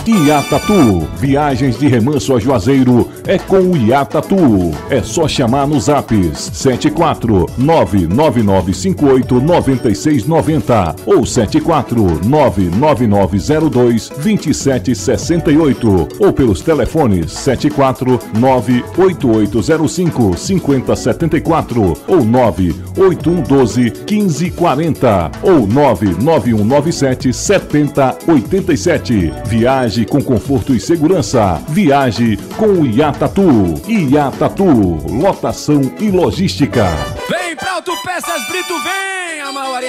Iatatu, viagens de remanso a Juazeiro é com o Iatatu. É só chamar nos zaps 74999589690 ou 74999022768 ou pelos telefones 74988055074 ou 981121540 ou 991977087. Viaje com conforto e segurança. Viaje com o Iatatu. Iatatu, lotação e logística. Vem pra Autopeças Brito, vem, Amauari.